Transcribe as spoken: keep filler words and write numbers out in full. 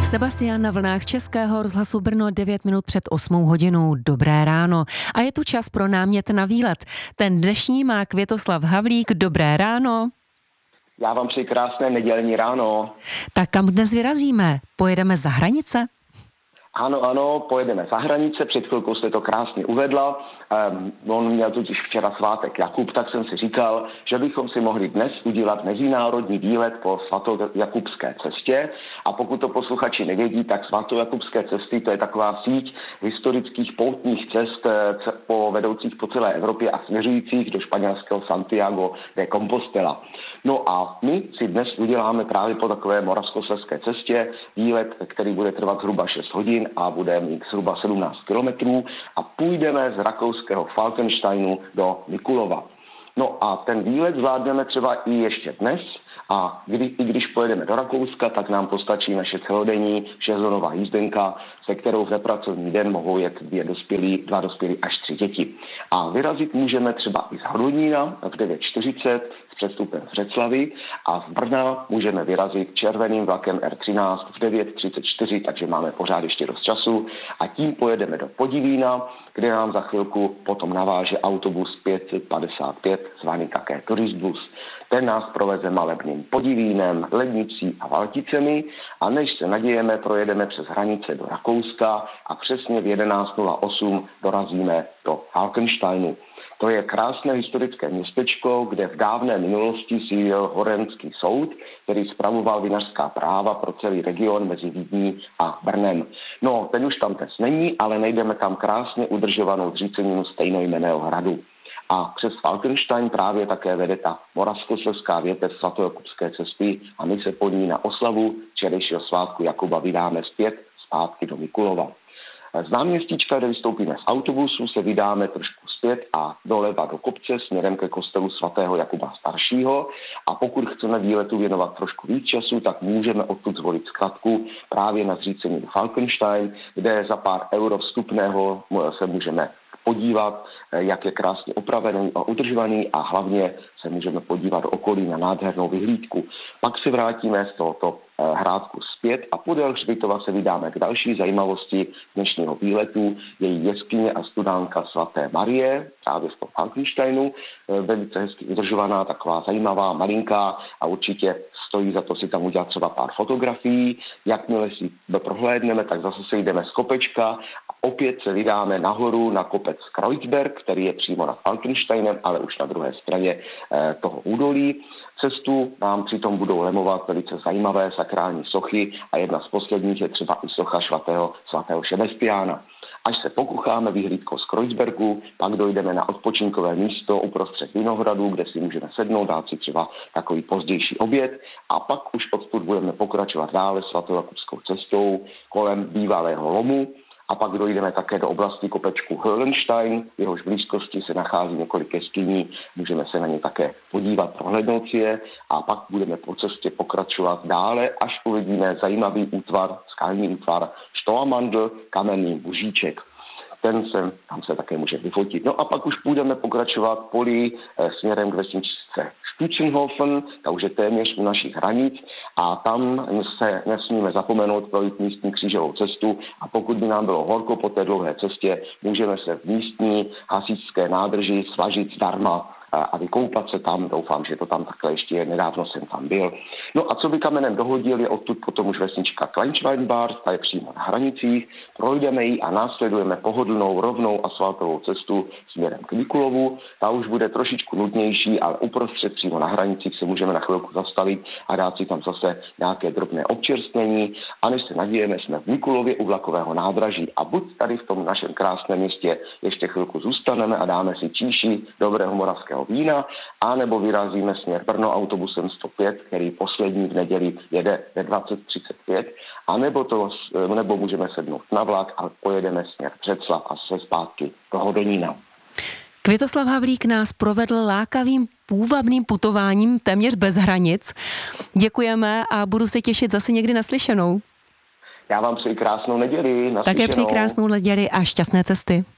Sebastian na vlnách Českého rozhlasu Brno devět minut před osmou hodinou. Dobré ráno. A je tu čas pro námět na výlet. Ten dnešní má Květoslav Havlík. Dobré ráno. Já vám přeji krásné nedělní ráno. Tak kam dnes vyrazíme? Pojedeme za hranice? Ano, ano, pojedeme za hranice, před chvilkou jste to krásně uvedla. Um, on měl totiž včera svátek Jakub, tak jsem si říkal, že bychom si mohli dnes udělat mezinárodní výlet po svatojakubské cestě. A pokud to posluchači nevědí, tak svatojakubské cesty, to je taková síť historických poutních cest po vedoucích po celé Evropě a směřujících do španělského Santiago de Compostela. No a my si dnes uděláme právě po takové moravskoslezské cestě výlet, který bude trvat zhruba šest hodin a bude mít zhruba sedmnáct kilometrů a půjdeme z rakouského Falkensteinu do Mikulova. No a ten výlet zvládneme třeba i ještě dnes a kdy, i když pojedeme do Rakouska, tak nám postačí naše celodenní šesthodnová jízdenka, se kterou v nepracovní den mohou jet dvě dospělí, dva dospělí až tři děti. A vyrazit můžeme třeba i z Hodonína v devět čtyřicet s přestupem v Řeclavi a z Brna můžeme vyrazit červeným vlakem R třináct v devět třicet čtyři, takže máme pořád ještě dost času a tím pojedeme do Podivína, kde nám za chvilku potom naváže autobus pět set padesát pět, zvaný také Turistbus. Ten nás proveze malebným Podivínem, Lednicí a Valticemi a než se nadějeme, projedeme přes hranice do Rakouska a přesně v jedenáct nula osm dorazíme do Falkensteinu. To je krásné historické městečko, kde v dávné minulosti sídlil Horenský soud, který spravoval vinařská práva pro celý region mezi Vídní a Brnem. No, ten už tam dnes není, ale najdeme tam krásně udržovanou zříceninu stejnojmenného hradu. A přes Falkenstein právě také vede ta moravskoslezská větev svatojakubské cesty a my se po ní na oslavu včerejšího svátku Jakuba vydáme zpět zpátky do Mikulova. Z náměstíčka, kde vystoupíme z autobusu, se vydáme trošku zpět a doleva do kopce směrem ke kostelu svatého Jakuba staršího a pokud chceme výletu věnovat trošku víc času, tak můžeme odtud zvolit zkratku právě na zříceninu Falkenstein, kde za pár euro vstupného se můžeme podívat, jak je krásně opravený a udržovaný a hlavně se můžeme podívat do okolí na nádhernou vyhlídku. Pak se vrátíme z tohoto hrádku zpět a podél hřbitova se vydáme k další zajímavosti dnešního výletu. Její jeskyně a studánka svaté Marie, právě v tom Falkensteinu, velice hezky udržovaná, taková zajímavá, malinká a určitě stojí za to si tam udělat třeba pár fotografií. Jakmile si prohlédneme, tak zase se jdeme z kopečka a opět se vydáme nahoru na kopec Kreuzberg, který je přímo nad Falkensteinem, ale už na druhé straně eh, toho údolí. Cestu nám přitom budou lemovat velice zajímavé sakrální sochy a jedna z posledních je třeba i socha svatého, svatého Šebestiána. Až se pokucháme vyhlídkou z Kreuzbergu, pak dojdeme na odpočinkové místo uprostřed vinohradu, kde si můžeme sednout, dát si třeba takový pozdější oběd a pak už odtud budeme pokračovat dále svatojakubskou cestou kolem bývalého lomu. A pak dojdeme také do oblasti kopečku Höhlenstein, v jehož blízkosti se nachází několik jeskyní, můžeme se na ně také podívat, prohlédnout si je a pak budeme po cestě pokračovat dále, až uvidíme zajímavý útvar, skalní útvar Stoamandl, kamenný bužíček. Ten se, tam se také může vyfotit. No a pak už půjdeme pokračovat poli e, směrem k vesničce Stutzenhofen, ta už je téměř u našich hranic a tam se nesmíme zapomenout projít místní křížovou cestu a pokud by nám bylo horko po té dlouhé cestě, můžeme se v místní hasičské nádrži svažit zdarma a vykoupat se tam. Doufám, že to tam takhle ještě je. Nedávno jsem tam byl. No a co by kamenem dohodil, je odtud potom už vesnička Kleinschweinbars, ta je přímo na hranicích. Projdeme ji a následujeme pohodlnou, rovnou asfaltovou cestu směrem k Mikulovu. Ta už bude trošičku nudnější, ale uprostřed přímo na hranicích se můžeme na chvilku zastavit a dát si tam zase nějaké drobné občerstvení. A než se nadějeme, jsme v Mikulově u vlakového nádraží a buď tady v tom našem krásném městě ještě chvilku zůstaneme a dáme si číši dobrého moravského vína, anebo vyrazíme směr Brno autobusem sto pět, který poslední v neděli jede ve dvacet třicet pět, anebo, to, nebo můžeme sednout na vlak a pojedeme směr Břeclav a se zpátky do Hodonína. Květoslav Havlík nás provedl lákavým půvabným putováním téměř bez hranic. Děkujeme a budu se těšit zase někdy naslyšenou. Já vám přeji krásnou neděli. Naslyšenou. Také přeji krásnou neděli a šťastné cesty.